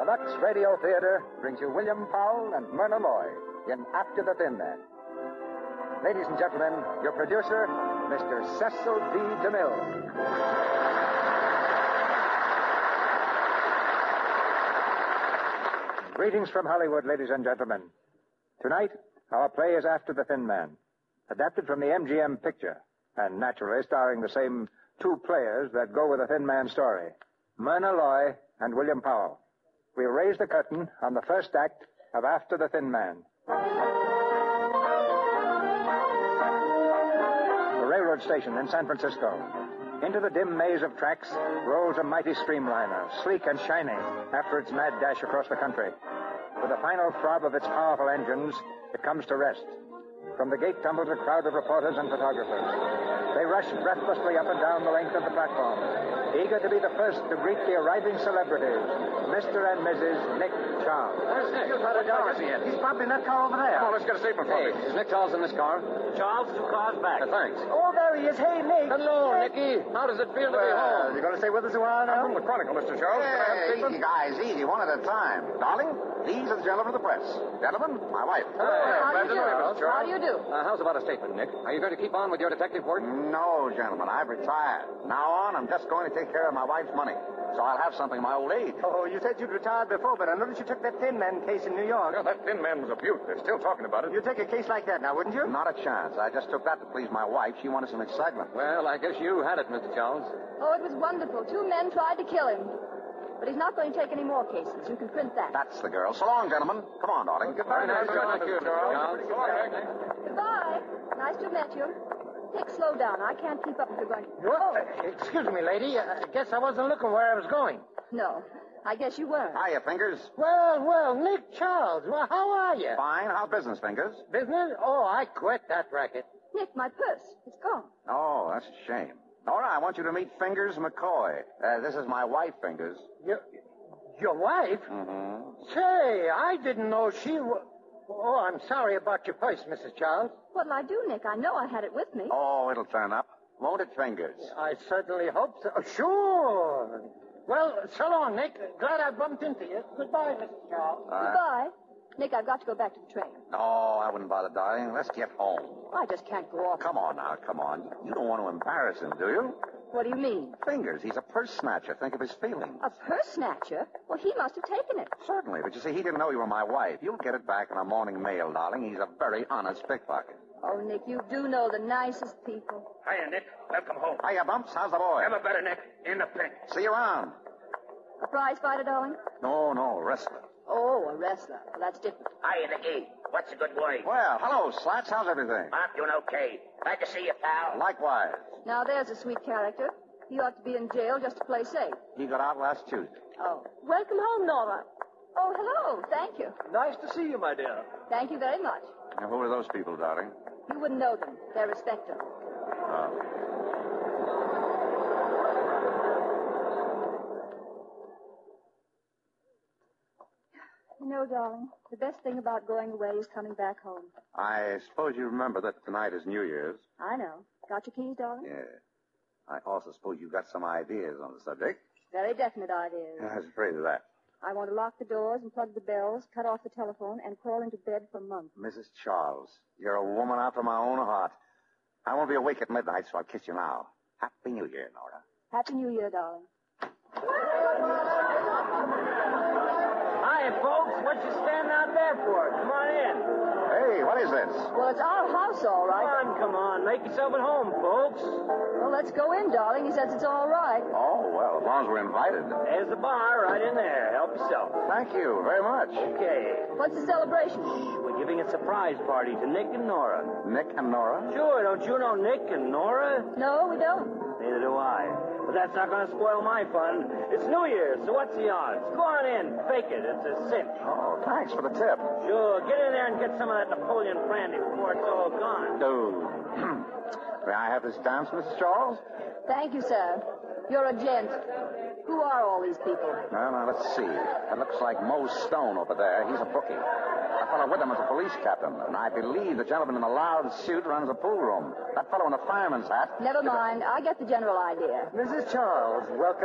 The Lux Radio Theater brings you William Powell and Myrna Loy in After the Thin Man. Ladies and gentlemen, your producer, Mr. Cecil B. DeMille. Greetings from Hollywood, ladies and gentlemen. Tonight, our play is After the Thin Man, adapted from the MGM picture, and naturally starring the same two players that go with the Thin Man story, Myrna Loy and William Powell. We'll raise the curtain on the first act of After the Thin Man. The railroad station in San Francisco. Into the dim maze of tracks rolls a mighty streamliner, sleek and shining after its mad dash across the country. With the final throb of its powerful engines, it comes to rest. From the gate tumbles a crowd of reporters and photographers. They rush breathlessly up and down the length of the platform, eager to be the first to greet the arriving celebrities, Mr. and Mrs. Nick Charles. Where's Nick? He's probably in that car over there. Come on, let's get a statement from him. Is Nick Charles in this car? Charles, 2 cars back. Thanks. Oh, there he is. Hey, Nick. Hello, Nicky. How does it feel to be home? You going to stay with us a while now? I'm from the Chronicle, Mr. Charles. Can I have a statement? Easy, guys, easy, one at a time. Darling, these are the gentlemen of the press. Gentlemen, my wife. Glad to know you, Mr. Charles. How do you do? How's about a statement, Nick? Are you going to keep on with your detective work? No, gentlemen, I've retired. Now on, I'm just going to take care of my wife's money. So I'll have something in my old age. Oh, you said you'd retired before, but I noticed you took that Thin Man case in New York. Well, that Thin Man was a beaut. They're still talking about it. You'd take a case like that now, wouldn't you? Not a chance. I just took that to please my wife. She wanted some excitement. Well, I guess you had it, Mr. Charles. Oh, it was wonderful. 2 men tried to kill him. But he's not going to take any more cases. You can print that. That's the girl. So long, gentlemen. Come on, darling. Very nice. Thank you, Charles. So long, Nick. Goodbye. Nice to have met you. Nick, slow down. I can't keep up if you're going to... Oh, excuse me, lady. I guess I wasn't looking where I was going. No. I guess you weren't. Hiya, Fingers. Well, Nick Charles. Well, how are you? Fine. How's business, Fingers? Business? Oh, I quit that racket. Nick, my purse. It's gone. Oh, that's a shame. Nora, I want you to meet Fingers McCoy. This is my wife, Fingers. Your wife? Mm-hmm. Say, I didn't know she was... Oh, I'm sorry about your purse, Mrs. Charles. What'll I do, Nick? I know I had it with me. Oh, it'll turn up. Won't it, Fingers? I certainly hope so. Oh, sure. Well, so long, Nick. Glad I bumped into you. Goodbye, Mrs. Charles. Goodbye. Nick, I've got to go back to the train. No, I wouldn't bother, darling. Let's get home. I just can't go off. Come on now, come on. You don't want to embarrass him, do you? What do you mean? Fingers, he's a purse snatcher. Think of his feelings. A purse snatcher? Well, he must have taken it. Certainly, but you see, he didn't know you were my wife. You'll get it back in a morning mail, darling. He's a very honest pickpocket. Oh, Nick, you do know the nicest people. Hiya, Nick. Welcome home. Hiya, Bumps. How's the boy? Never better, Nick. In the pink. See you around. A prize fighter, darling? No, wrestler. Oh, a wrestler. Well, that's different. Hiya, Nicky. What's a good boy? Well, hello, Slats. How's everything? I'm doing okay. Glad to see you, pal. Likewise. Now, there's a sweet character. He ought to be in jail just to play safe. He got out last Tuesday. Oh. Welcome home, Nora. Oh, hello. Thank you. Nice to see you, my dear. Thank you very much. Now, who are those people, darling? You wouldn't know them. They're respectable. Oh. You know, darling, the best thing about going away is coming back home. I suppose you remember that tonight is New Year's. I know. Got your keys, darling? Yeah. I also suppose you've got some ideas on the subject. Very definite ideas. I was afraid of that. I want to lock the doors and plug the bells, cut off the telephone, and crawl into bed for months. Mrs. Charles, you're a woman after my own heart. I won't be awake at midnight, so I'll kiss you now. Happy New Year, Nora. Happy New Year, darling. Hi, folks. What you standing out there for? Come on in. Hey, what is this? Well, it's our house, all right. Come on. Make yourself at home, folks. Well, let's go in, darling. He says it's all right. Oh, well, as long as we're invited. There's the bar right in there. Help yourself. Thank you very much. Okay. What's the celebration? We're giving a surprise party to Nick and Nora. Nick and Nora? Sure, don't you know Nick and Nora? No, we don't. Neither do I. But that's not going to spoil my fun. It's New Year's, so what's the odds? Go on in. Fake it. It's a cinch. Oh, thanks for the tip. Sure. Get in there and get some of that Napoleon brandy before it's all gone. Dude. May I have this dance, Mrs. Charles? Thank you, sir. You're a gent. Who are all these people? Well, now, let's see. It looks like Mo Stone over there. He's a bookie. That fellow with him is a police captain. And I believe the gentleman in the loud suit runs the pool room. That fellow in the fireman's hat... Never mind. I get the general idea. Mrs. Charles, welcome.